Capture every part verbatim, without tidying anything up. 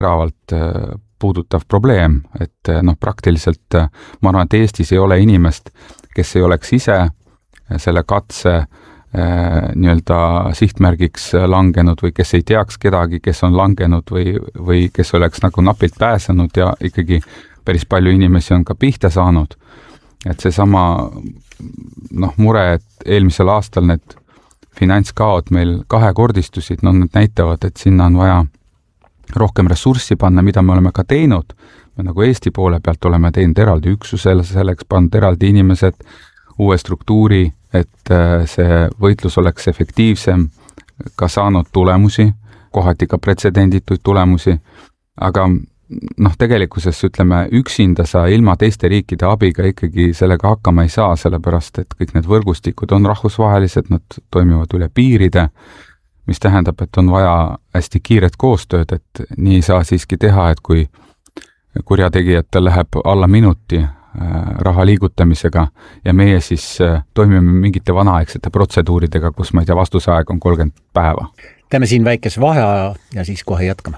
teravalt puudutav probleem, et noh, praktiliselt ma arvan, et Eestis ei ole inimest, kes ei oleks ise selle katse nii-öelda sihtmärgiks langenud või kes ei teaks kedagi, kes on langenud või, või kes oleks nagu napilt pääsenud ja ikkagi päris palju inimesi on ka pihta saanud. Et seesama noh, mure, et eelmisel aastal need finantskaod meil kahekordistusid, no need näitavad, et sinna on vaja rohkem ressurssi panna, mida me oleme ka teinud. Me nagu Eesti poole pealt oleme teinud eraldi üksusele, selleks pannud eraldi inimesed, uue struktuuri, et see võitlus oleks efektiivsem, ka saanud tulemusi, kohati ka pretsedendituid tulemusi, aga noh, tegelikkuses ütleme, üksinda sa ilma teiste riikide abiga ikkagi sellega hakkama ei saa, sellepärast et kõik need võrgustikud on rahvusvahelised, nad toimivad üle piiride, mis tähendab, et on vaja hästi kiiret koostööd, et nii ei saa siiski teha, et kui kurjategijatel läheb alla minuti raha liigutamisega ja meie siis toimime mingite vanaaegsete protseduuridega, kus ma ei tea, vastusaeg on kolmkümmend päeva. Teeme siin väikese vaheaja ja siis kohe jätkame.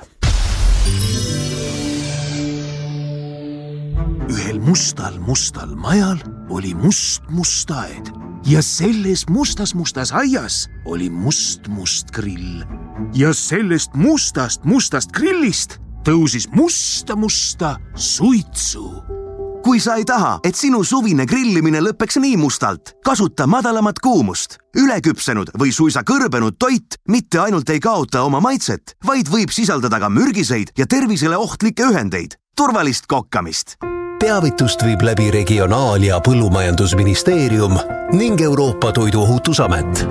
Ühel mustal mustal majal oli must must aed ja selles mustas mustas aias oli must must grill. Ja sellest mustast mustast grillist tõusis musta musta suitsu. Kui sa ei taha, et sinu suvine grillimine lõpeks nii mustalt, kasuta madalamat kuumust. Üleküpsenud või suisa kõrbenud toit mitte ainult ei kaota oma maitset, vaid võib sisaldada ka mürgiseid ja tervisele ohtlikke ühendeid. Turvalist kokkamist! Teavitust viib läbi Regionaal- ja Põllumajandusministeerium ning Euroopa Toiduohutusamet.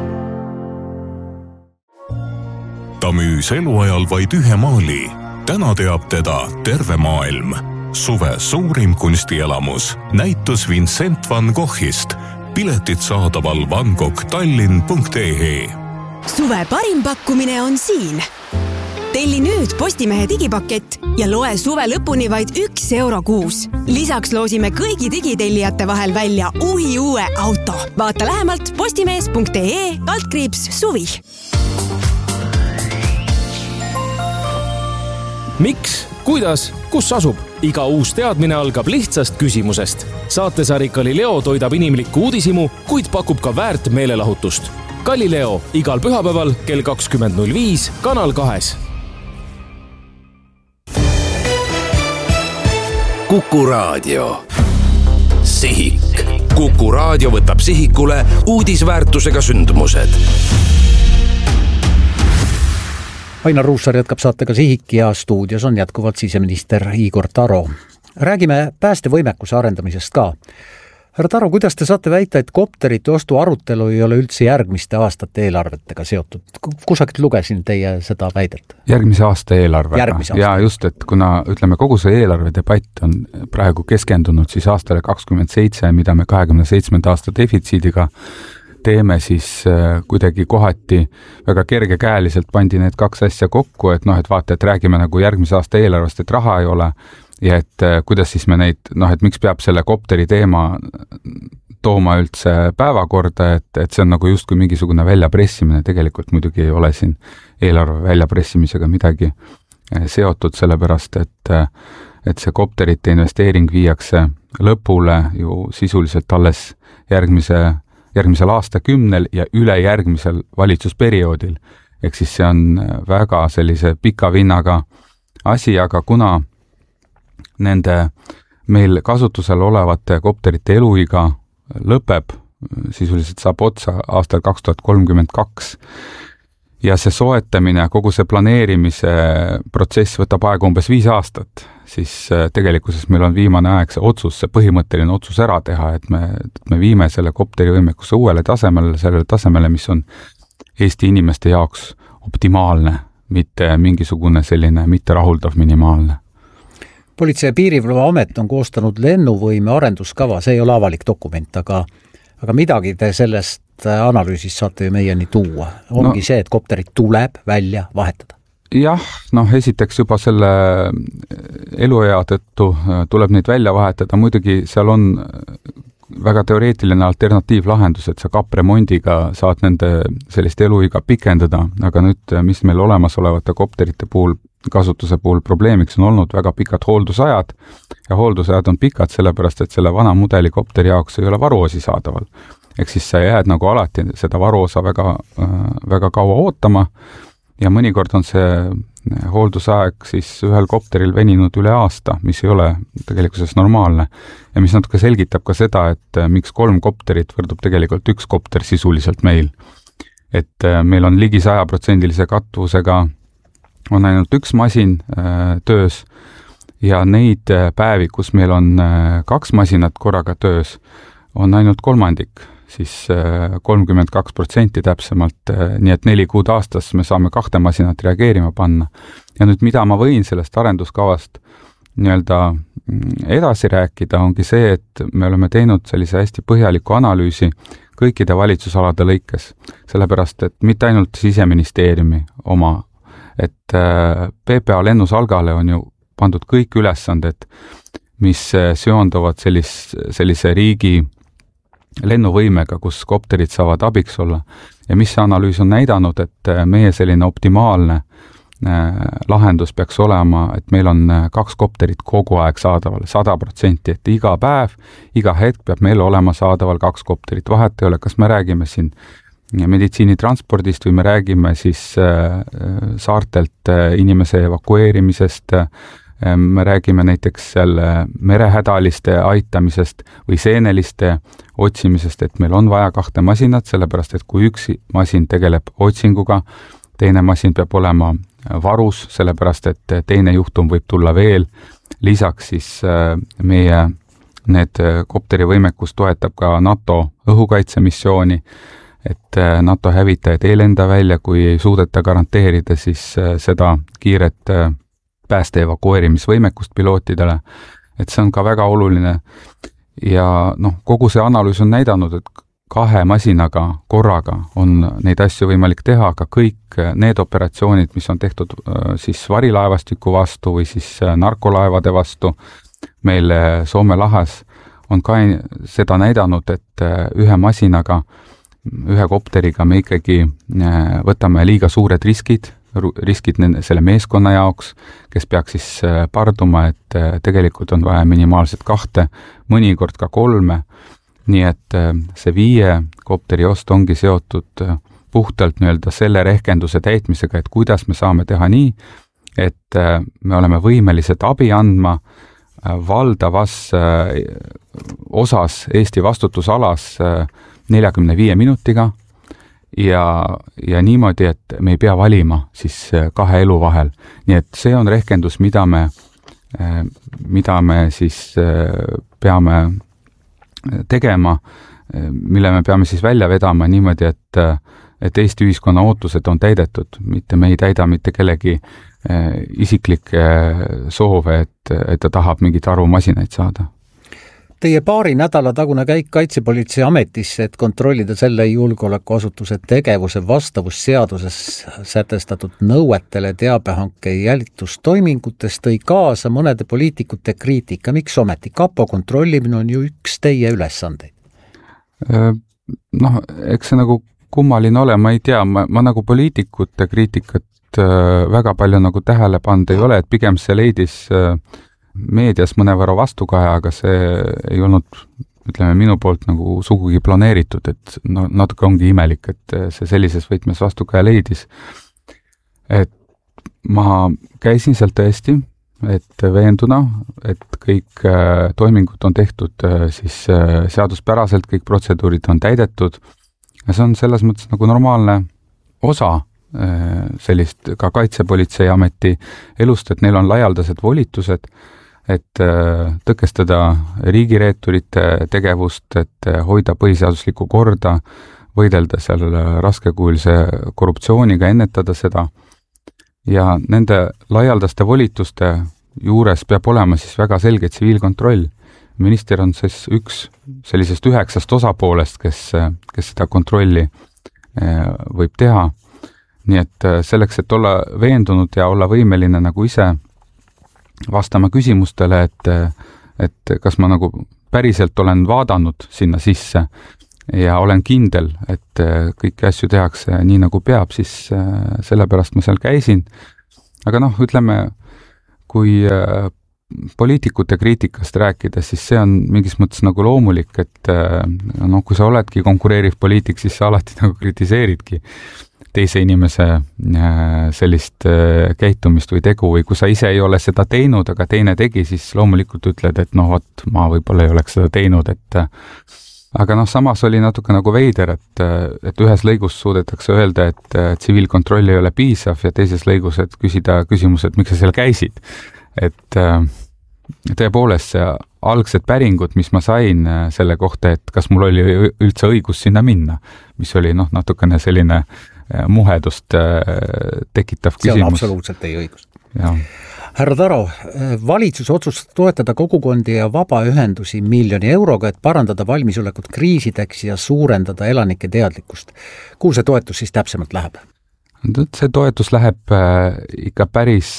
Ta müüs eluajal vaid ühe maali. Täna teab teda terve maailm. Suve suurim kunstielamus. Näitus Vincent van Goghist. Piletid saadaval vangoghtallinn punkt e e. Suve parim pakkumine on siin. Telli nüüd Postimehe digipakett ja loe suve lõpuni vaid üks euro kuus. Lisaks loosime kõigi digitellijate vahel välja uhi uue auto. Vaata lähemalt postimees punkt e e kaldkriips suvi. Miks? Kuidas? Kus asub? Iga uus teadmine algab lihtsast küsimusest. Saatesari Galileo toidab inimlikku uudisimu, kuid pakub ka väärt meelelahutust. Galileo igal pühapäeval kell kakskümmend null viis Kanal kahes. Kuku Raadio. Sihik. Kuku Raadio võtab sihikule uudisväärtusega sündmused. Ainar Ruussaar jätkab saatega Sihik ja stuudios on jätkuvalt siseminister Igor Taro. Räägime päästevõimekuse arendamisest ka. Härra Taro, kuidas te saate väita, et kopterite ostu arutelu ei ole üldse järgmiste aastate eelarvetega seotud? Kusagilt lugesin teie seda väidet? Järgmise aasta eelarvega. Järgmise aasta. Ja just, et kuna ütleme, kogu see eelarve debatt on praegu keskendunud siis aastale kakskümmend seitse, mida me kahekümne seitsmenda aasta defitsiidiga teeme, siis kuidagi kohati väga kergekäeliselt pandi need kaks asja kokku, et noh, et vaata, et räägime nagu järgmise aasta eelarvest, et raha ei ole ja et kuidas siis me neid, noh, et miks peab selle kopteri teema tooma üldse päevakorda, et, et see on nagu justkui mingisugune väljapressimine, tegelikult muidugi ei ole siin eelarve väljapressimisega midagi seotud, sellepärast, et, et see kopterite investeering viiakse lõpule ju sisuliselt alles järgmise järgmisel aastakümnel ja ülejärgmisel valitsusperioodil. Ehk siis see on väga sellise pika vinnaga asi, aga kuna nende meil kasutusel olevate kopterite eluiga lõpeb, sisuliselt saab otsa aastal kaks tuhat kolmkümmend kaks ja see soetamine, kogu see planeerimise protsess võtab aega umbes viis aastat, siis tegelikkuses meil on viimane aeg see otsus, see põhimõtteline otsus ära teha, et me, et me viime selle kopterivõimekuse uuele tasemele, sellele tasemele, mis on Eesti inimeste jaoks optimaalne, mitte mingisugune selline mitte rahuldav minimaalne. Politsei- ja Piirivalveamet on koostanud lennuvõime arenduskava, see ei ole avalik dokument, aga, aga midagi te sellest analüüsist saate ju meieni tuua. Ongi no, see, et kopterid tuleb välja vahetada. Jah, noh, esiteks juba selle eluea tõttu tuleb neid välja vahetada. Muidugi seal on väga teoreetiline alternatiivlahendus, et sa kapremondiga saad nende sellist eluiga pikendada, aga nüüd, mis meil olemasolevate kopterite puhul kasutuse puhul probleemiks on olnud väga pikad hooldusajad ja hooldusajad on pikad sellepärast, et selle vana mudeli kopteri jaoks ei ole varuosi saadaval. Ehk siis sa jääd nagu alati seda varuosa väga, väga kaua ootama ja mõnikord on see hooldusaeg siis ühel kopteril veninud üle aasta, mis ei ole tegelikkuses normaalne. Ja mis natuke selgitab ka seda, et miks kolm kopterit võrdub tegelikult üks kopter sisuliselt meil. Et meil on ligi sajaprotsendilise katvusega on ainult üks masin töös ja neid päevi, kus meil on kaks masinat korraga töös, on ainult kolmandik, siis kolmkümmend kaks protsenti täpsemalt, nii et neli kuud aastas me saame kahte masinat reageerima panna. Ja nüüd mida ma võin sellest arenduskavast nii-öelda edasi rääkida, ongi see, et me oleme teinud sellise hästi põhjaliku analüüsi kõikide valitsusalade lõikes, sellepärast, et mitte ainult Siseministeeriumi oma, et P P A lennusalgale on ju pandud kõik ülesanded, mis seonduvad sellis, sellise riigi lennuvõimega, kus kopterid saavad abiks olla. Ja mis see analüüs on näidanud, et meie selline optimaalne lahendus peaks olema, et meil on kaks kopterit kogu aeg saadaval, sada protsenti, et iga päev, iga hetk peab meil olema saadaval kaks kopterit. Vahet ei ole, kas me räägime siin meditsiinitranspordist või me räägime siis saartelt inimese evakueerimisest, me räägime näiteks seal merehädaliste aitamisest või seeneliste otsimisest, et meil on vaja kahte masinat, sellepärast et kui üks masin tegeleb otsinguga, teine masin peab olema varus, sellepärast et teine juhtum võib tulla veel. Lisaks siis meie need kopteri võimekus toetab ka NATO õhukaitsemissiooni, et NATO hävitajad ei lenda välja, kui ei suudeta garanteerida siis seda kiiret pääste evakueerimisvõimekust pilootidele, et see on ka väga oluline ja noh, kogu see analüüs on näidanud, et kahe masinaga korraga on neid asju võimalik teha, aga kõik need operatsioonid, mis on tehtud siis varilaevastiku vastu või siis narkolaevade vastu meil Soome lahes, on ka seda näidanud, et ühe masinaga, ühe kopteriga me ikkagi võtame liiga suured riskid, riskid selle meeskonna jaoks, kes peaks siis parduma, et tegelikult on vaja minimaalselt kahte, mõnikord ka kolme, nii et see viie kopteri ost ongi seotud puhtalt nii-öelda selle rehkenduse täitmisega, et kuidas me saame teha nii, et me oleme võimelised abi andma valdavas osas Eesti vastutusalas neljakümne viie minutiga, ja, ja niimoodi, et me ei pea valima siis kahe elu vahel. Nii et see on rehkendus, mida me, mida me siis peame tegema, mille me peame siis välja vedama niimoodi, et, et Eesti ühiskonna ootused on täidetud, mitte me ei täida mitte kellegi isiklikke soove, et, et ta tahab mingit arumasinaid saada. Teie paari nädala tagune käik Kaitsepolitsei ametisse, et kontrollida selle julgeolekuasutuse tegevuse vastavusseaduses sätestatud nõuetele teabehanke jälitustoimingutes tõi kaasa mõnede poliitikute kriitika. Miks ometi? Kapo kontrollimine on ju üks teie ülesandeid. Noh, eks see nagu kummaline ole, ma ei tea, ma, ma nagu poliitikute kriitikat väga palju nagu tähele pannud ei ole, et pigem see leidis meedias mõnevõrra vastukaja, aga see ei olnud, ütleme, minu poolt nagu sugugi planeeritud, et no, natuke ongi imelik, et see sellises võtmes vastukaja leidis. Et ma käisin seal tõesti, et veenduda, et kõik toimingud on tehtud siis seaduspäraselt, kõik protseduurid on täidetud ja see on selles mõttes nagu normaalne osa sellist ka Kaitsepolitsei ameti elust, et neil on laialdased volitused, et tõkestada riigireeturite tegevust, et hoida põhiseaduslikku korda, võidelda seal raskekuulse korruptsiooniga, ennetada seda. Ja nende laialdaste volituste juures peab olema siis väga selge tsiviilkontroll. Minister on siis üks sellisest üheksast osapoolest, kes, kes seda kontrolli võib teha. Nii et selleks, et olla veendunud ja olla võimeline nagu ise vastama küsimustele, et, et kas ma nagu päriselt olen vaadanud sinna sisse ja olen kindel, et kõiki asju tehakse nii nagu peab, siis sellepärast ma seal käisin aga noh, ütleme, kui poliitikute kriitikast rääkida, siis see on mingis mõttes nagu loomulik, et noh, kui sa oledki konkureeriv poliitik, siis sa alati nagu kritiseeridki teise inimese sellist käitumist või tegu või kui sa ise ei ole seda teinud, aga teine tegi, siis loomulikult ütled, et noh, vot, ma võib-olla ei oleks seda teinud, et aga noh, samas oli natuke nagu veider, et, et ühes lõigus suudetakse öelda, et tsiviilkontroll ei ole piisav ja teises lõigus, et küsida küsimus, et miks sa seal käisid. Et tõepoolest see algsed päringud, mis ma sain selle kohta, et kas mul oli üldse õigus sinna minna, mis oli noh, natukene selline muhedust tekitav küsimus. See on absoluutselt teie õigus. Ja. Härra Taro, valitsus otsustas toetada kogukondi ja vabaühendusi miljoni euroga, et parandada valmisolekut kriisideks ja suurendada elanike teadlikkust. Kuhu see toetus siis täpsemalt läheb? See toetus läheb ikka päris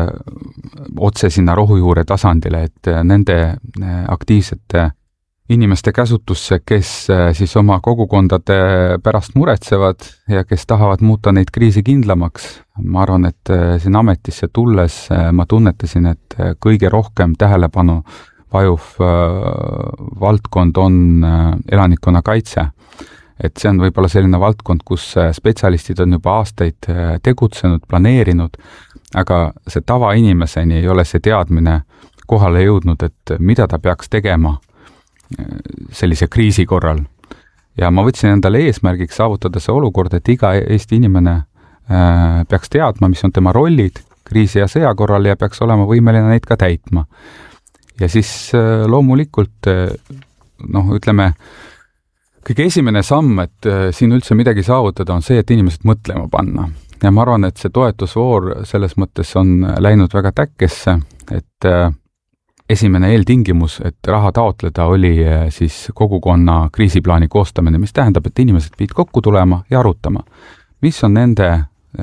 otse sinna rohujuure tasandile, et nende aktiivsete inimeste käsutusse, kes siis oma kogukondade pärast muretsevad ja kes tahavad muuta neid kriisi kindlamaks. Ma arvan, et siin ametisse tulles ma tunnetasin, et kõige rohkem tähelepanu vajuv valdkond on elanikkonna kaitse. Et see on võib-olla selline valdkond, kus spetsialistid on juba aastaid tegutsenud, planeerinud, aga see tavainimeseni ei ole see teadmine kohale jõudnud, et mida ta peaks tegema sellise kriisi korral. Ja ma võtsin endale eesmärgiks saavutada see olukord, et iga Eesti inimene peaks teadma, mis on tema rollid kriisi ja sõja korral ja peaks olema võimeline neid ka täitma. Ja siis loomulikult, noh, ütleme, kõige esimene samm, et siin üldse midagi saavutada, on see, et inimesed mõtlema panna. Ja ma arvan, et see toetusvoor selles mõttes on läinud väga täkkesse, et esimene eeltingimus, et raha taotleda, oli siis kogukonna kriisiplaani koostamine, mis tähendab, et inimesed pidid kokku tulema ja arutama, mis on nende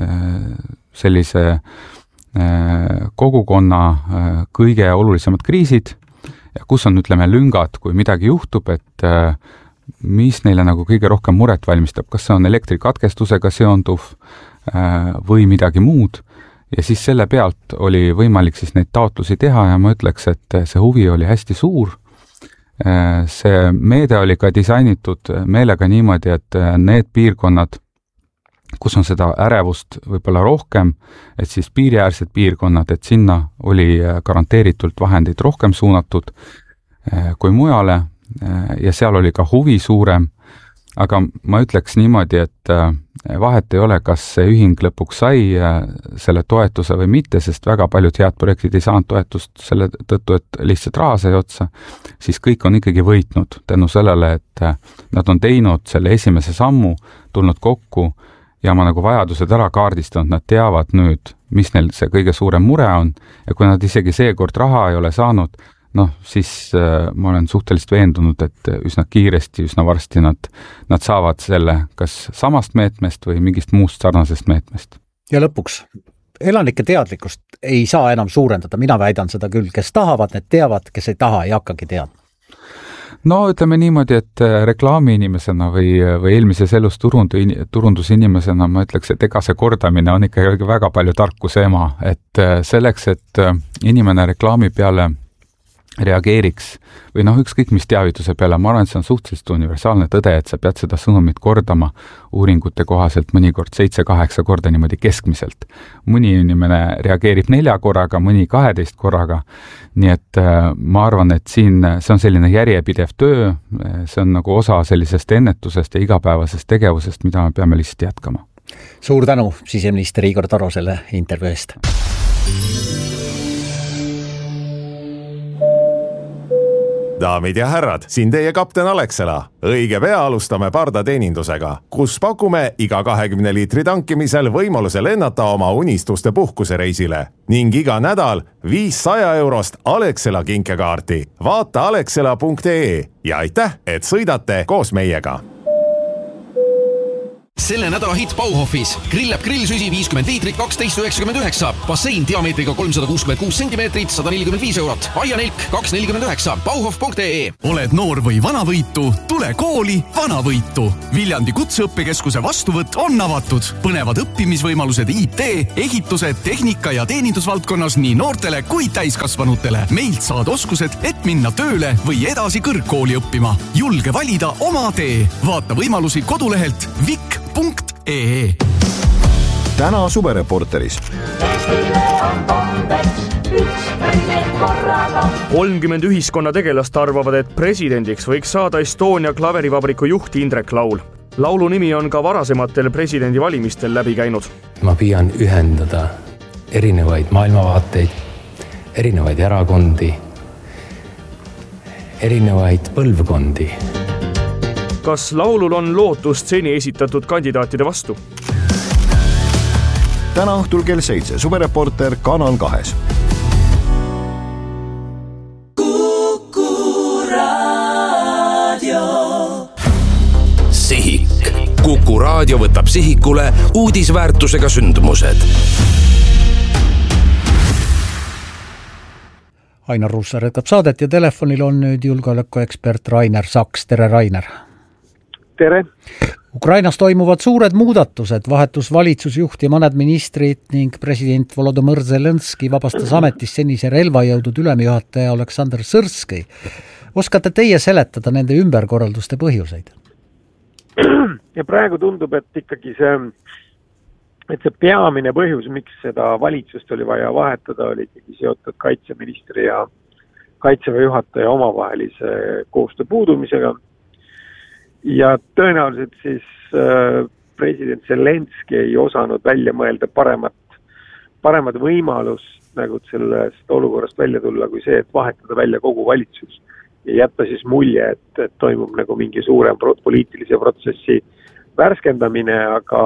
sellise kogukonna kõige olulisemad kriisid ja kus on, ütleme, lüngad, kui midagi juhtub, et mis neile nagu kõige rohkem muret valmistab, kas see on elektrikatkestusega seonduv või midagi muud. Ja siis selle pealt oli võimalik siis neid taotlusi teha ja ma ütleks, et see huvi oli hästi suur. See meede oli ka disainitud meelega niimoodi, et need piirkonnad, kus on seda ärevust võib-olla rohkem, et siis piiriäärsed piirkonnad, et sinna oli garanteeritult vahendeid rohkem suunatud kui mujale ja seal oli ka huvi suurem, aga ma ütleks niimoodi, et vahet ei ole, kas see ühing lõpuks sai selle toetuse või mitte, sest väga paljud head projektid ei saanud toetust selle tõttu, et lihtsalt raha sai otsa, siis kõik on ikkagi võitnud tänu sellele, et nad on teinud selle esimese sammu, tulnud kokku ja oma nagu vajadused ära kaardistanud, nad teavad nüüd, mis neil see kõige suurem mure on ja kui nad isegi seekord raha ei ole saanud, noh, siis äh, ma olen suhteliselt veendunud, et üsna kiiresti, üsna varsti nad, nad saavad selle kas samast meetmest või mingist muust sarnasest meetmest. Ja lõpuks, elanike teadlikkust ei saa enam suurendada, mina väidan seda küll, kes tahavad, need teavad, kes ei taha, ei hakkagi teadma. No ütleme niimoodi, et reklaami inimesena või, või eelmises elus turundu, turundusinimesena ma ütleks, et ega see kordamine on ikka väga palju tarkuse ema, et selleks, et inimene reklaami peale reageeriks või noh, ükskõik mis teavituse peale, ma arvan, et see on suhteliselt universaalne tõde, et sa pead seda sõnumit kordama uuringute kohaselt mõnikord seitse-kaheksa korda niimoodi keskmiselt. Mõni inimene reageerib nelja korraga, mõni kaheteist korraga, nii et äh, ma arvan, et siin see on selline järjepidev töö, see on nagu osa sellisest ennetusest ja igapäevasest tegevusest, mida me peame lihtsalt jätkama. Suur tänu, siseminister Igor Taro selle intervjuu eest. Daamid ja härrad, siin teie kapten Alexela. Õige pea alustame pardateenindusega, kus pakume iga kahekümne liitri tankimisel võimaluse lennata oma unistuste puhkusereisile ning iga nädal viissada eurost Alexela kinkekaarti. Vaata alexela punkt ee ja aitäh, et sõidate koos meiega. Selle nädala hitt Bauhofis. Grillab grillsüsi viiskümmend liitrit, kaksteist üheksakümmend üheksa. Bassein diameetriga kolmsada kuuskümmend kuus sentimeetrit, sada nelikümmend viis eurot. Aianelk kaks nelikümmend üheksa. Bauhof punkt ee. Oled noor või vanavõitu? Tule kooli Vanavõitu. Viljandi Kutseõppekeskuse vastuvõtt on avatud. Põnevad õppimisvõimalused I T, ehitused, tehnika ja teenindusvaldkonnas nii noortele kui täiskasvanutele. Meilt saad oskused, et minna tööle või edasi kõrgkooli õppima. Julge valida oma tee. Vaata võimalusi kodulehelt vik punkt ee. Täna Suvereporteris. kolmkümmend ühiskonna tegelast arvavad, et presidendiks võiks saada Estonia klaverivabriku juht Indrek Laul. Laulu nimi on ka varasematel presidendivalimistel läbi käinud. Ma püüan ühendada erinevaid maailmavaateid, erinevaid erakondi, erinevaid põlvkondi. Kas Laulul on lootust seni esitatud kandidaatide vastu? Täna õhtul kell seitse Suvereporter Kanal kahes. Kuku Raadio. Sihik. Kuku Raadio võtab sihikule uudisväärtusega sündmused. Ainar Ruussaar jätkab saadet ja telefonil on nüüd julgeolekuekspert Rainer Saks. Tere, Rainer! Tere! Ukrainas toimuvad suured muudatused, vahetus valitsusjuht ja mõned ministrid ning president Volodõmõr Zelenski vabastas ametis senise relvajõudud ülemjuhataja Oleksandr Sõrskõi. Oskate teie seletada nende ümberkorralduste põhjuseid? Ja praegu tundub, et ikkagi see, et see peamine põhjus, miks seda valitsust oli vaja vahetada, oli ikkagi seotud kaitseministri ja kaitseväe juhataja omavahelise koostöö puudumisega. Ja tõenäoliselt siis president Zelenski ei osanud välja mõelda paremat, paremat võimalust nagu sellest olukorrast välja tulla kui see, et vahetada välja kogu valitsus ja jätta siis mulje, et, et toimub nagu mingi suurem poliitilise protsessi värskendamine, aga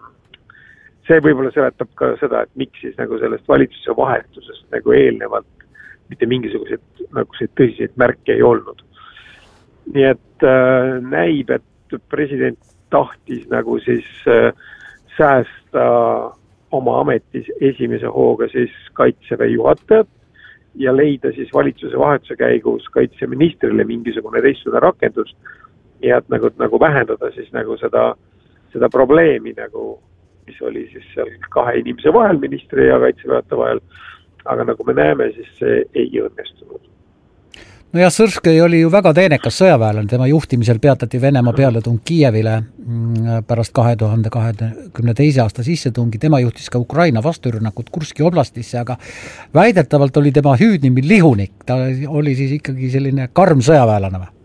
see võib-olla seletab ka seda, et miks siis nagu sellest valitsuse vahetusest nagu eelnevalt mitte mingisuguseid nagu tõsiseid märke ei olnud. Nii et äh, näib, et president tahtis nagu siis äh, säästa oma ametis esimese hooga siis kaitseväe juhatajat ja leida siis valitsuse vahetuse käigus kaitseministrile mingisugune teistsugune rakendus ja et nagu, nagu vähendada siis nagu seda, seda probleemi nagu, mis oli siis seal kahe inimese vahel, ministri ja kaitseväe juhataja vahel, aga nagu me näeme, siis see ei õnnestunud. No ja Sõrskõi oli ju väga teenekas sõjaväelane, tema juhtimisel peatati Venemaa pealetung Kiievile pärast kahe tuhande kahekümne teise aasta sissetungi, tema juhtis ka Ukraina vasturünnakut Kurski oblastisse, aga väidetavalt oli tema hüüdnimi Lihunik, ta oli siis ikkagi selline karm sõjaväelane või?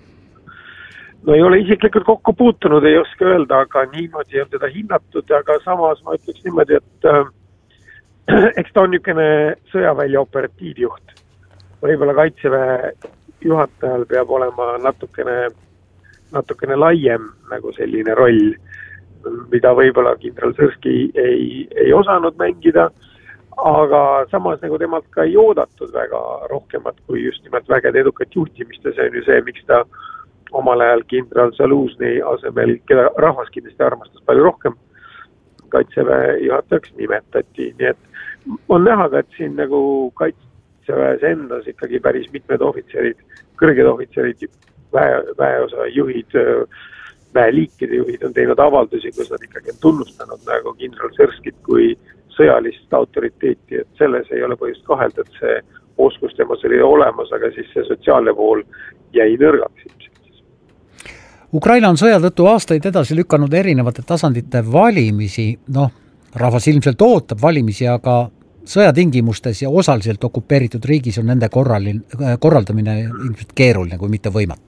No ei ole isiklikult kokku puutunud, ei oska öelda, aga niimoodi on teda hinnatud, aga samas ma ütleks niimoodi, et äh, eks ta on niisugune sõjavälja operatiivjuht. Võib-olla kaitseväe juhatajal peab olema natukene, natukene laiem nagu selline roll, mida võib-olla kindral Sõrski ei, ei osanud mängida, aga samas nagu temalt ka ei oodatud väga rohkemat kui just nimelt vägede edukat juhtimist ja see on ju see, miks ta omal ajal kindral Zalužny asemel, keda rahvas kindlasti armastas palju rohkem, kaitseväe juhatajaks nimetati. Nii et on näha ka, et siin nagu kaitse väes endas ikkagi päris mitmed ohvitserid, kõrged ohvitserid, väe, väeosa juhid, väeliikide juhid on teinud avaldusi, kus nad ikkagi on tunnustanud nagu kindral Sõrskit kui sõjalist autoriteeti, et selles ei ole põhjust kahelda, et see oskus temas oli olemas, aga siis see sotsiaalne pool jäi nõrgaks. Ukraina on sõja tõttu aastaid edasi lükanud erinevate tasandite valimisi, noh, rahvas ilmselt ootab valimisi, aga sõjatingimustes ja osaliselt okupeeritud riigis on nende korralin, korraldamine ilmselt keeruline, kui mitte võimatu.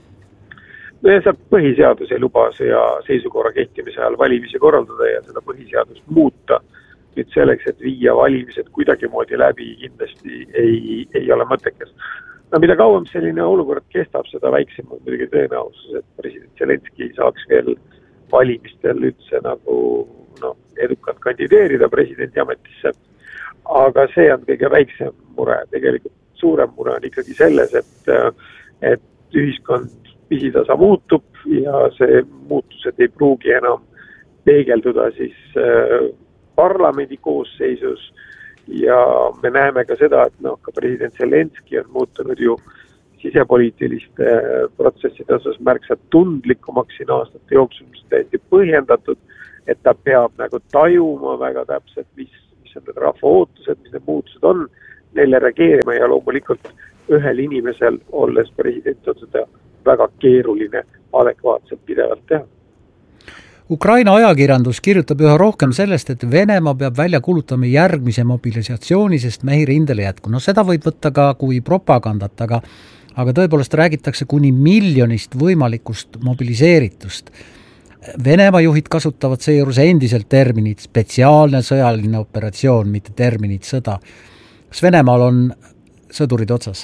No ja see põhiseadus ei luba sõja seisukorra kehtimise ajal valimisi korraldada ja seda põhiseadust muuta nüüd selleks, et viia valimised kuidagi moodi läbi kindlasti ei, ei ole mõttekas. No mida kauem selline olukord kestab, seda väiksem on muidugi tõenäosus, et president Zelenski saaks veel valimistel üldse nagu no, edukalt kandideerida presidendi ametisse. Aga see on kõige väiksem mure. Tegelikult suurem mure on ikkagi selles, et, et ühiskond pisitasa muutub ja see muutused ei pruugi enam peegelduda siis parlamendi koosseisus ja me näeme ka seda, et noh, ka president Zelenski on muutunud ju sisepoliitiliste protsesside osas märksa tundlikumaks siin aastate jooksul, mis täiesti põhjendatud, et ta peab nagu tajuma väga täpselt, mis, mis on need rahva ootused, mis need muutused on, neile reageerima ja loomulikult ühel inimesel, olles president, on seda väga keeruline adekvaatselt pidevalt teha. Ukraina ajakirjandus kirjutab üha rohkem sellest, et Venemaa peab välja kulutama järgmise mobilisatsiooni, sest mehi rindele jätku. No seda võib võtta ka kui propagandat, aga, aga tõepoolest räägitakse kuni miljonist võimalikust mobiliseeritust. Venemaa juhid kasutavad seejuures endiselt terminit spetsiaalne sõjaline operatsioon, mitte terminit sõda. Kas Venemaal on sõdurid otsas?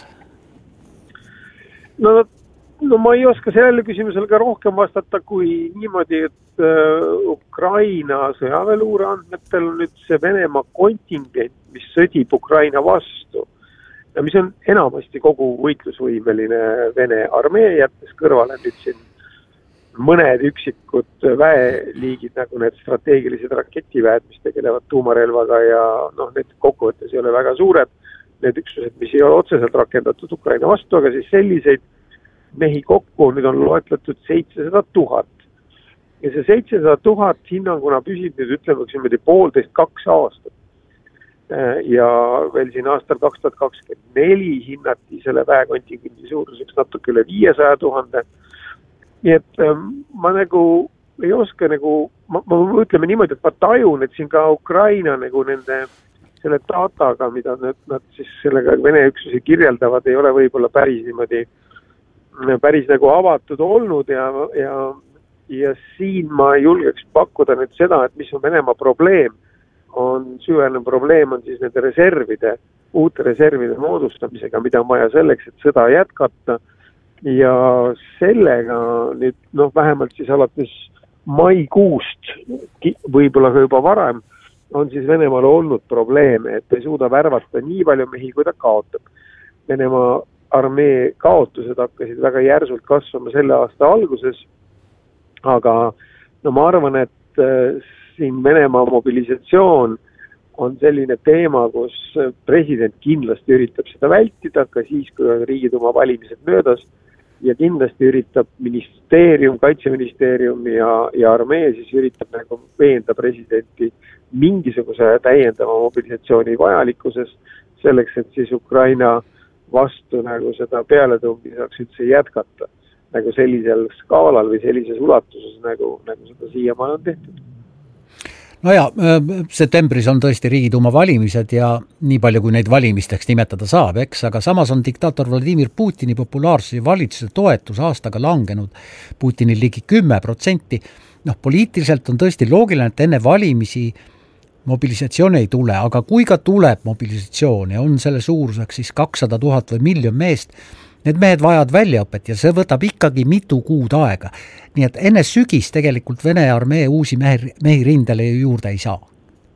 No, no ma ei oska sellele küsimusele ka rohkem vastata kui niimoodi, et Ukraina sõjaväeluure andmetel on nüüd see Venemaa kontingent, mis sõdib Ukraina vastu ja mis on enamasti kogu võitlusvõimeline Vene armee, jättes kõrvale nüüd siin mõned üksikud väeliigid, nagu need strateegilised raketiväed, mis tegelevad tuumarelvaga ja noh, need kokkuvõttes ei ole väga suured, need üksused, mis ei ole otseselt rakendatud Ukraina vastu, aga siis selliseid mehi kokku nüüd on loetletud seitsesada tuhat. Ja see seitsesada tuhat hinnanguna püsib nüüd ütleme poolteist kaks aastat. Ja veel siin aastal kaks tuhat kakskümmend neli hinnati selle väekontingendi suuruseks natuke üle viiesaja tuhande. Nii et ma nagu ei oska nagu, ma, ma ütleme niimoodi, et ma tajun, et siin ka Ukraina nagu nende selle dataga, mida nad, nad siis sellega Vene üksusi kirjeldavad, ei ole võib-olla päris niimoodi, päris nagu avatud olnud ja, ja Ja siin ma julgeks pakkuda nüüd seda, et mis on Venemaa probleem, on süvenev probleem on siis nende reservide, uute reservide moodustamisega, mida on vaja selleks, et sõda jätkata ja sellega nüüd noh, vähemalt siis alates maikuust, võib-olla ka juba varem, on siis Venemaal olnud probleeme, et ei suuda värvata nii palju mehi, kui ta kaotab. Venemaa armee kaotused hakkasid väga järsult kasvama selle aasta alguses, aga no ma arvan, et äh, siin Venemaa mobilisatsioon on selline teema, kus president kindlasti üritab seda vältida, ka siis, kui on Riigiduuma valimised möödas ja kindlasti üritab ministeerium, kaitseministeerium ja, ja armee siis üritab nagu veenda presidenti mingisuguse täiendava mobilisatsiooni vajalikkuses selleks, et siis Ukraina vastu nagu seda pealetungi saaks üldse jätkata. Nagu sellisel skaalal või sellises ulatuses, nagu, nagu seda siiamaani on tehtud. No ja, septembris on tõesti Riigiduuma valimised ja nii palju, kui neid valimisteks nimetada saab, eks, aga samas on diktaator Vladimir Putini populaarsuse valitsuse toetus aastaga langenud Putinil ligi kümme protsenti. Noh, poliitiliselt on tõesti loogiline, et enne valimisi mobilisatsioon ei tule, aga kui ka tuleb mobilisatsioon ja on selle suuruseks siis kakssada tuhat või miljon meest, need mehed vajavad väljaõpet ja see võtab ikkagi mitu kuud aega. Nii et enne sügis tegelikult Vene armee uusi mehi, mehi rindele juurde ei saa.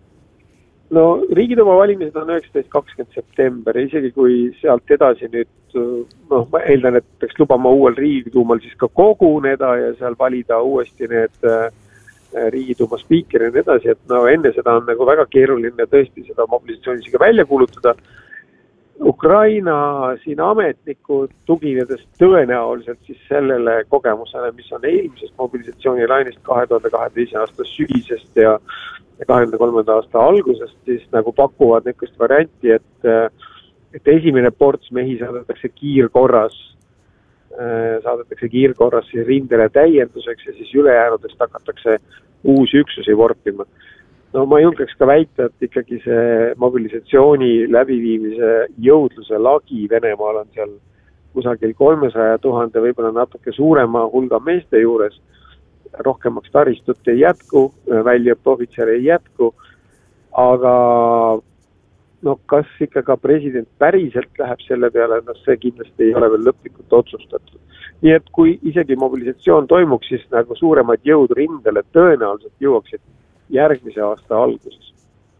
No Riigiduuma valimised on üheksateist kakskümmend september ja isegi kui sealt edasi nüüd, noh, ma eeldan, et peaks lubama uuel Riigiduumal siis ka koguneda ja seal valida uuesti need Riigiduuma spiikeri ja nii edasi, et no enne seda on nagu väga keeruline tõesti seda mobilisatsiooni siga välja kuulutada. Ukraina siin ametnikud tuginedes tõenäoliselt siis sellele kogemusele, mis on eelmisest mobilisatsioonilainist kahe tuhande kahekümne aasta sügisest ja kahe tuhande kolmanda aasta algusest, siis nagu pakuvad niisugust varianti, et, et esimene ports mehi saadetakse kiirkorras, saadetakse kiirkorras siis rindele täienduseks ja siis ülejäänudest hakatakse uusi üksusi vorpima. No ma julgeks ka väita, et ikkagi see mobilisatsiooni läbiviimise jõudluse lagi Venemaal on seal kusagil kolmesaja tuhande, võib-olla natuke suurema hulga meeste juures. Rohkemaks taristut ei jätku, väljaõppeohvitser ei jätku, aga no kas ikka ka president päriselt läheb selle peale, no see kindlasti ei ole veel lõplikult otsustatud. Nii et kui isegi mobilisatsioon toimuks, siis nagu suuremad jõud rindele tõenäoliselt jõuaksid järgmise aasta alguses.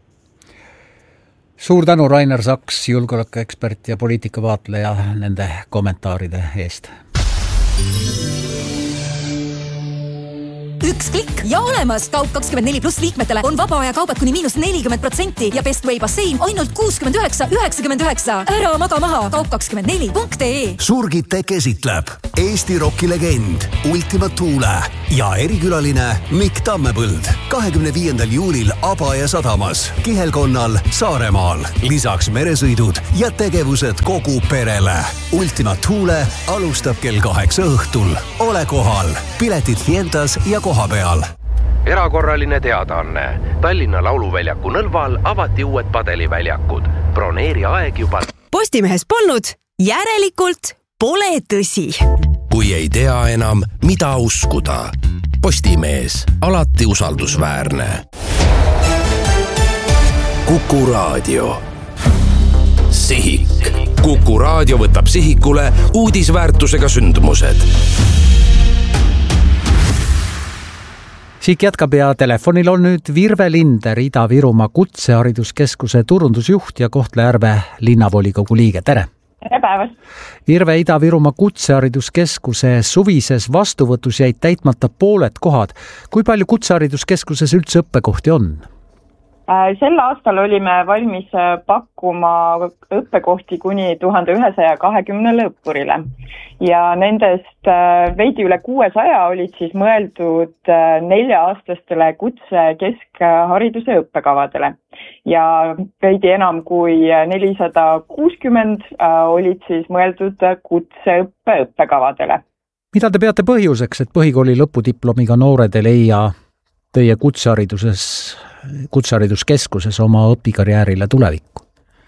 Suur tänu, Rainer Saks, julgeolekuekspert ja poliitikavaatleja nende kommentaaride eest. üks klikk ja olemas. Kaup kakskümmend neli pluss liikmetele on vaba aja kaubad kuni miinus nelikümmend protsenti ja Bestway bassein ainult kuuskümmend üheksa üheksakümmend üheksa. Ära maga maha. Kaup kakskümmend neli punkt ee. Surgite käsitleb Eesti rockilegend Ultima Thule ja erikülaline Mikk Tammepõld kahekümne viiendal juulil Abaja sadamas, Kihelkonnal, Saaremaal. Lisaks meresõidud ja tegevused kogu perele. Ultima Thule alustab kell kaheksa õhtul. Ole kohal. Piletid Fientas ja koha peal. Erakorraline teadaanne. Tallinna Lauluväljaku nõlval avati uued padeliväljakud. Broneeri aeg juba. Postimehes polnud, järelikult pole tõsi. Kui ei tea enam, mida uskuda. Postimees, alati usaldusväärne. Kuku Raadio. Sihik. Kuku Raadio võtab sihikule uudisväärtusega sündmused. Siik jätkab ja telefonil on nüüd Virve Linder, Ida-Virumaa Kutsehariduskeskuse turundusjuht ja Kohtla-Järve linnavolikogu liige. Tere! Tere päevast! Virve, Ida-Virumaa Kutsehariduskeskuse suvises vastuvõtus jäid täitmata pooled kohad. Kui palju Kutsehariduskeskuses üldse õppekohti on? Sel aastal olime valmis pakkuma õppekohti kuni tuhande ühesaja kahekümnele õppurile ja nendest veidi üle kuuesaja olid siis mõeldud nelja-aastastele kutse keskhariduse õppekavadele ja veidi enam kui nelisada kuuskümmend olid siis mõeldud kutseõppe õppekavadele. Mida te peate põhjuseks, et põhikooli lõpudiplomiga noored ei leia teie kutsehariduses kutsehariduskeskuses oma õpikarjäärile tulevikku?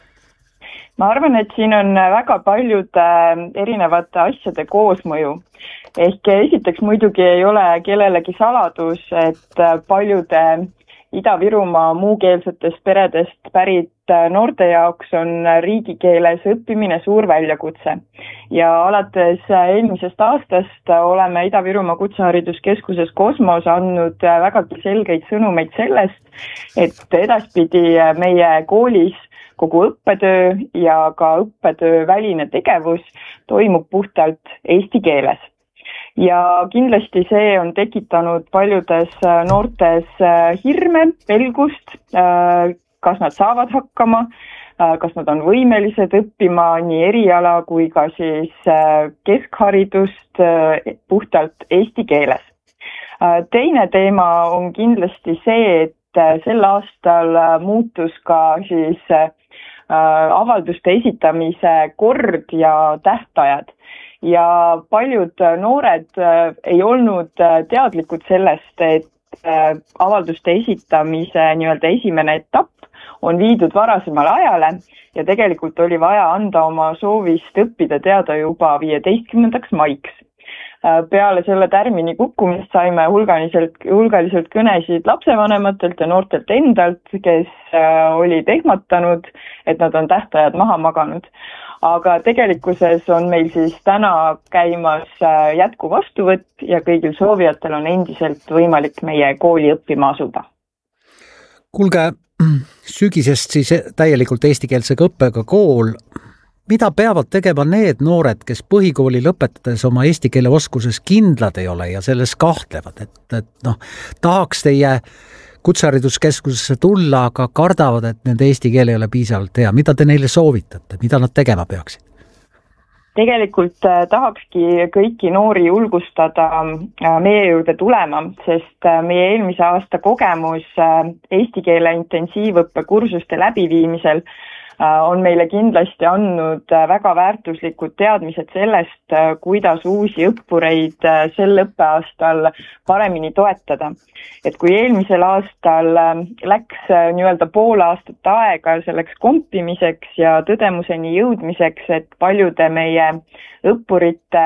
Ma arvan, et siin on väga paljude erinevate asjade koosmõju. Ehk esiteks muidugi ei ole kellelegi saladus, et paljude Ida-Virumaa muukeelsetest peredest pärit noorte jaoks on riigikeeles õppimine suur väljakutse. Ja alates eelmisest aastast oleme Ida-Virumaa Kutsehariduskeskuses Kosmos andnud vägagi selgeid sõnumeid sellest, et edaspidi meie koolis kogu õppetöö ja ka õppetöö väline tegevus toimub puhtalt eesti keeles. Ja kindlasti see on tekitanud paljudes noortes hirme, pelgust, kas nad saavad hakkama, kas nad on võimelised õppima nii eriala kui ka siis keskharidust puhtalt eesti keeles. Teine teema on kindlasti see, et sel aastal muutus ka siis avalduste esitamise kord ja tähtajad. Ja paljud noored ei olnud teadlikud sellest, et avalduste esitamise nii-öelda esimene etapp on viidud varasemale ajale ja tegelikult oli vaja anda oma soovist õppida teada juba viieteistkümnendaks maiks. Peale selle tärmini kukkumist saime hulgaliselt, hulgaliselt kõnesid lapsevanematelt ja noortelt endalt, kes olid ehmatanud, et nad on tähtajad maha maganud. Aga tegelikkuses on meil siis täna käimas jätku vastuvõtt ja kõigil soovijatel on endiselt võimalik meie kooli õppima asuda. Kuulge, sügisest siis täielikult eestikeelsega õppega kool. Mida peavad tegema need noored, kes põhikooli lõpetades oma eesti keele oskuses kindlad ei ole ja selles kahtlevad, et, et noh, tahaks teie kutsehariduskeskusesse tulla, aga kardavad, et nende eesti keel ei ole piisavalt hea. Mida te neile soovitate? Mida nad tegema peaksid? Tegelikult tahakski kõiki noori julgustada meie juurde tulema, sest meie eelmise aasta kogemus eesti keele intensiivõppe kursuste läbiviimisel on meile kindlasti andnud väga väärtuslikud teadmised sellest, kuidas uusi õppureid sel õppeaastal paremini toetada. Et kui eelmisel aastal läks nii-öelda pool aastat aega selleks kompimiseks ja tõdemuseni jõudmiseks, et paljude meie õppurite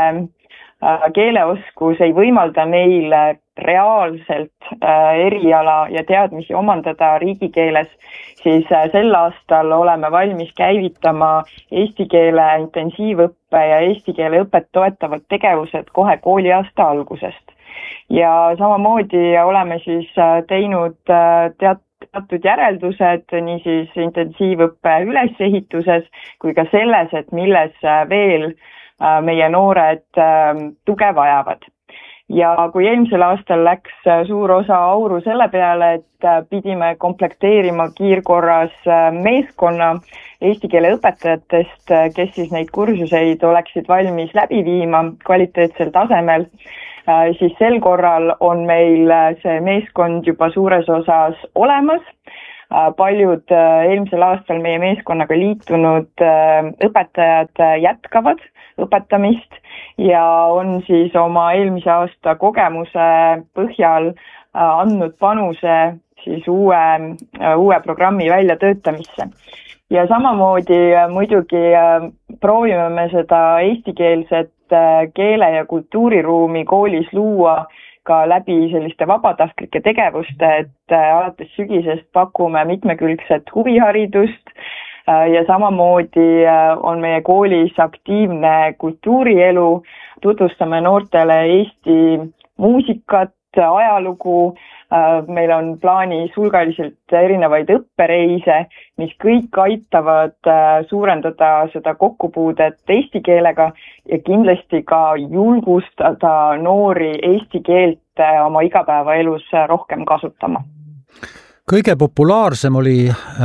keeleoskus ei võimalda neile reaalselt eriala ja teadmisi omandada riigikeeles, siis sel aastal oleme valmis käivitama eesti keele intensiivõppe ja eesti keele õpet toetavad tegevused kohe kooliaasta algusest. Ja samamoodi oleme siis teinud teat teatud järeldused nii siis intensiivõppe ülesehituses kui ka selles, et milles veel meie noored tuge vajavad. ja kui eelmisel aastal läks suur osa auru selle peale, et pidime komplekteerima kiirkorras meeskonna eesti keele õpetajatest, kes siis neid kursuseid oleksid valmis läbi viima kvaliteetsel tasemel, siis sel korral on meil see meeskond juba suures osas olemas. Paljud eelmisel aastal meie meeskonnaga liitunud õpetajad jätkavad õpetamist ja on siis oma eelmise aasta kogemuse põhjal andnud panuse siis uue, uue programmi väljatöötamisse. Ja samamoodi muidugi proovime me seda eestikeelset keele- ja kultuuriruumi koolis luua ka läbi selliste vabatahtlike tegevuste, et alates sügisest pakume mitmekülgset huviharidust ja samamoodi on meie koolis aktiivne kultuurielu, tutvustame noortele Eesti muusikat, ajalugu, meil on plaanis hulgaliselt erinevaid õppereise, mis kõik aitavad suurendada seda kokkupuudet eesti keelega ja kindlasti ka julgustada noori eesti keelt oma igapäevaelus rohkem kasutama. Kõige populaarsem oli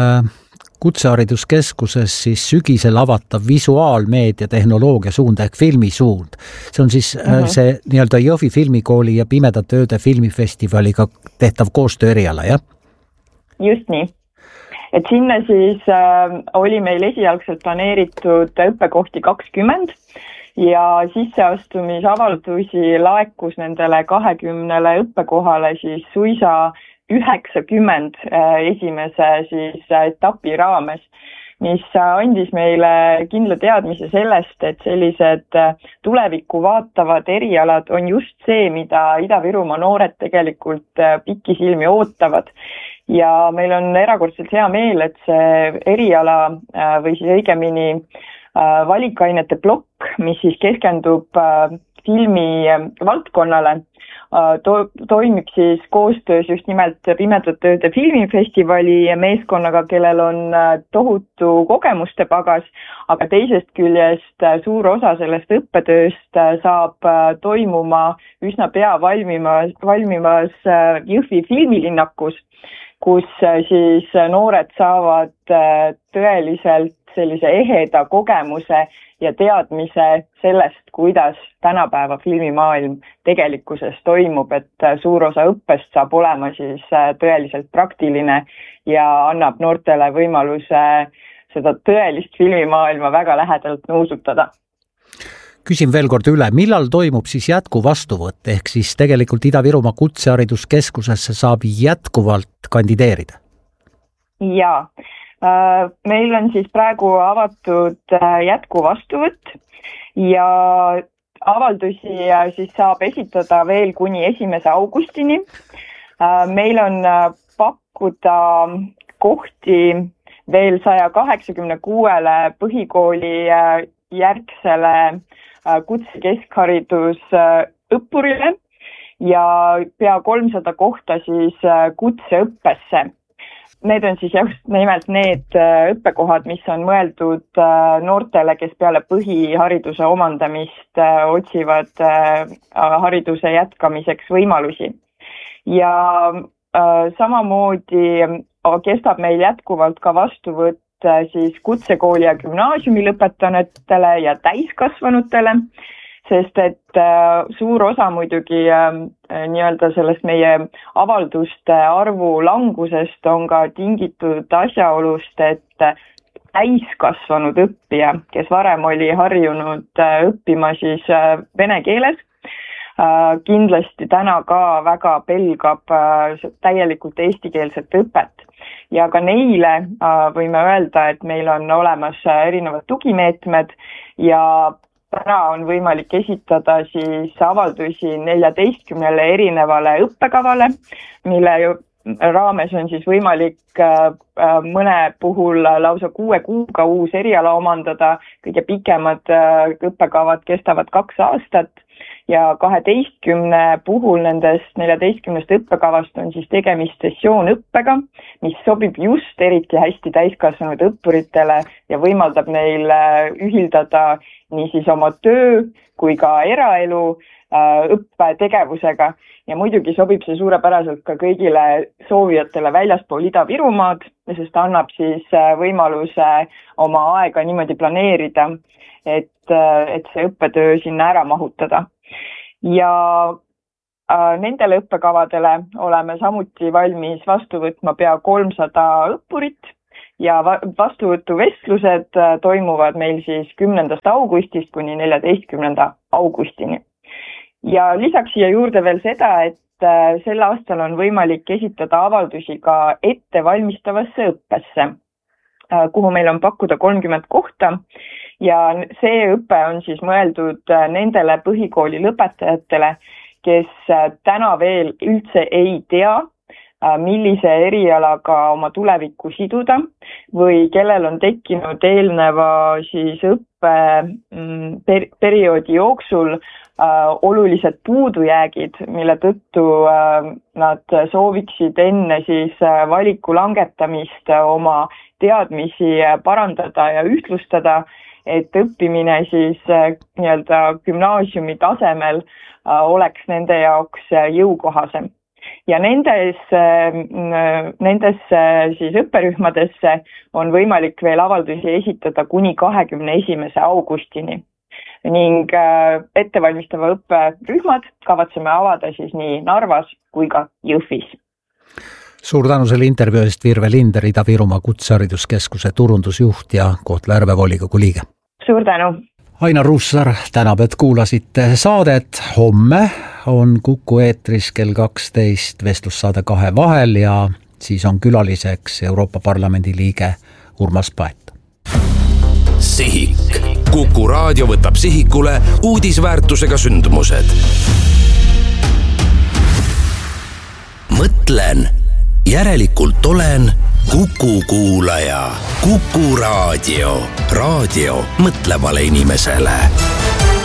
Kutsehariduskeskuses siis sügisel avatav visuaalmeedia tehnoloogia suund ehk filmisuund. See on siis mm-hmm. see nii-öelda Jõhvi filmikooli ja Pimedate ööde filmifestivaliga tehtav koostöö eriala, jah? Just nii. Et sinna siis äh, oli meil esialgselt planeeritud õppekohti kakskümmend ja sisseastumisavaldusi laekus nendele kahekümnele õppekohale siis suisa üheksakümmend esimese siis etapi raames, mis andis meile kindla teadmise sellest, et sellised tulevikku vaatavad erialad on just see, mida Ida-Virumaa noored tegelikult pikisilmi ootavad. Ja meil on erakordselt hea meel, et see eriala või siis õigemini valikainete plokk, mis siis keskendub filmi valdkonnale, To, toimib siis koostöös just nimelt Pimedate ööde filmifestivali meeskonnaga, kellel on tohutu kogemuste pagas, aga teisest küljest suur osa sellest õppetööst saab toimuma üsna pea valmimas, valmimas Jõhvi filmilinnakus, kus siis noored saavad tõeliselt sellise eheda kogemuse ja teadmise sellest, kuidas tänapäeva filmimaailm tegelikkuses toimub, et suur osa õppest saab olema siis tõeliselt praktiline ja annab noortele võimaluse seda tõelist filmimaailma väga lähedalt nuusutada. Küsin veel kord üle, millal toimub siis jätku vastuvõtt, ehk siis tegelikult Ida-Virumaa Kutsehariduskeskusesse saab jätkuvalt kandideerida? Jaa. Meil on siis praegu avatud jätku vastuvõtt ja avaldusi siis saab esitada veel kuni esimese augustini. Meil on pakkuda kohti veel saja kaheksakümne kuuele põhikooli järgsele kutsekeskharidus õppurile ja pea kolmsada kohta siis kutseõppesse. Need on siis just nimelt need õppekohad, mis on mõeldud noortele, kes peale põhihariduse omandamist otsivad hariduse jätkamiseks võimalusi. Ja samamoodi kestab meil jätkuvalt ka vastuvõtt siis kutsekooli ja gümnaasiumi lõpetanutele ja täiskasvanutele, sest et suur osa muidugi nii-öelda sellest meie avalduste arvu langusest on ka tingitud asjaolust, et täiskasvanud õppija, kes varem oli harjunud õppima siis vene keeles, kindlasti täna ka väga pelgab täielikult eestikeelset õpet. Ja ka neile võime öelda, et meil on olemas erinevad tugimeetmed ja täna on võimalik esitada siis avaldusi neljateistkümnele erinevale õppekavale, mille raames on siis võimalik mõne puhul lausa kuue kuuga uus eriala omandada, kõige pikemad õppekavad kestavad kaks aastat ja kaheteistkümne puhul nendest neljateistkümnest õppekavast on siis tegemist sessioonõppega, mis sobib just eriti hästi täiskasvanud õppuritele ja võimaldab neil ühildada nii siis oma töö kui ka eraelu õppetegevusega ja muidugi sobib see suurepäraselt ka kõigile soovijatele väljaspool Ida-Virumaad, sest annab siis võimaluse oma aega niimoodi planeerida, et, et see õppetöö sinna ära mahutada. Ja nendele õppekavadele oleme samuti valmis vastu võtma pea kolmsada õppurit ja vastuvõtuvestlused toimuvad meil siis kümnendast augustist kuni neljateistkümnenda augustini. Ja lisaks siia juurde veel seda, et sel aastal on võimalik esitada avaldusi ka ettevalmistavasse õppesse, kuhu meil on pakkuda kolmkümmend kohta ja see õpe on siis mõeldud nendele põhikooli lõpetajatele, kes täna veel üldse ei tea, millise erialaga oma tulevikku siduda või kellel on tekkinud eelneva siis õppe per- perioodi jooksul äh, olulised puudujäägid, mille tõttu äh, nad sooviksid enne siis äh, valiku langetamist äh, oma teadmisi parandada ja ühtlustada, et õppimine siis äh, nii-öelda gümnaasiumi tasemel äh, oleks nende jaoks äh, jõukohasem. Ja nendes, nendes siis õpperühmadesse on võimalik veel avaldusi esitada kuni kahekümne esimese augustini ning ettevalmistava õpperühmad kavatseme avada siis nii Narvas kui ka Jõhvis. Suur tänu selle intervjuu eest, Virve Linder, Ida-Virumaa Kutsehariduskeskuse turundusjuht ja Kohtla-Järve volikogu liige. Suur tänu! Ainar Ruussaar tänab, et kuulasite saadet. Homme on Kuku eetris kell kaksteist vestlussaade Kahe vahel ja siis on külaliseks Euroopa Parlamendi liige Urmas Paet. Sihik. Kuku raadio võtab sihikule uudisväärtusega sündmused. Mõtlen, järelikult olen Kuku kuulaja. Kuku raadio. Raadio mõtlevale inimesele.